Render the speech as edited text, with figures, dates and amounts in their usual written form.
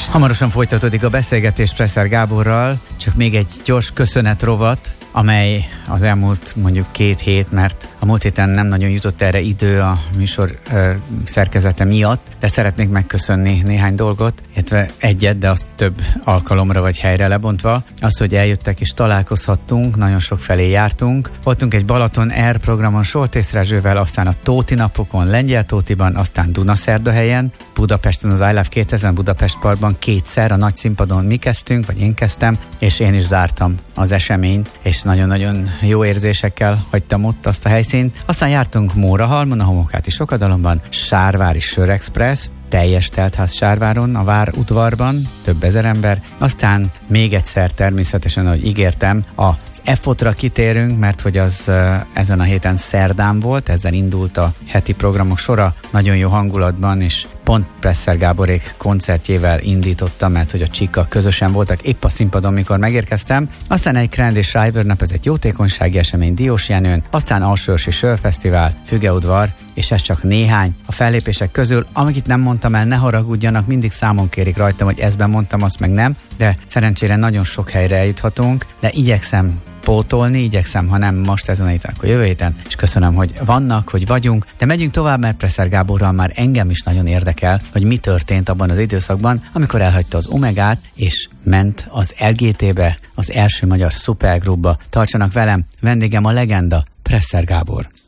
Hamarosan folytatódik a beszélgetés Presser Gáborral, csak még egy gyors köszönetrovat, amely az elmúlt mondjuk 2 hét, mert a múlt héten nem nagyon jutott erre idő a műsor szerkezete miatt, de szeretnék megköszönni néhány dolgot, illetve egyet, de azt több alkalomra vagy helyre lebontva. Az, hogy eljöttek és találkozhattunk, nagyon sok felé jártunk. Voltunk egy Balaton Air programon Soltész Rezsővel, aztán a Tóti napokon Lengyel-Tótiban, aztán Dunaszerdahelyen, Budapesten az I Love 2000 Budapest Parkban 2-szer a nagy színpadon mi kezdtünk, vagy én kezdtem, és én is zártam az eseményt, és nagyon-nagyon jó érzésekkel hagytam ott azt a helyszínt. Aztán jártunk Mórahalmon, a Homokáti Sokadalomban, Sárvári Sörexpress, teljes teltház Sárváron, a várudvarban, több ezer ember. Aztán még egyszer természetesen, ahogy ígértem, az EFOT-ra kitérünk, mert hogy az ezen a héten szerdán volt, ezzel indult a heti programok sora, nagyon jó hangulatban, és pont Presser Gáborék koncertjével indítottam, mert hogy a Csika közösen voltak épp a színpadon, mikor megérkeztem. Aztán egy Krend és Schreiber nap, ez egy jótékonysági esemény Diósjenőn, aztán Alsóörsi Sörfesztivál, Fügeudvar, és ez csak néhány a fellépések közül, amiket nem mondtam el, ne haragudjanak, mindig számon kérik rajtam, hogy ezben mondtam, azt meg nem, de szerencsére nagyon sok helyre eljuthatunk, de igyekszem pótolni, ha nem most ezen a héten, akkor jövő héten, és köszönöm, hogy vannak, hogy vagyunk, de megyünk tovább, mert Presser Gáborral már engem is nagyon érdekel, hogy mi történt abban az időszakban, amikor elhagyta az Omegát, és ment az LGT-be, az első magyar szupergrupba. Tartsanak velem, vendégem a legenda, Presser Gábor.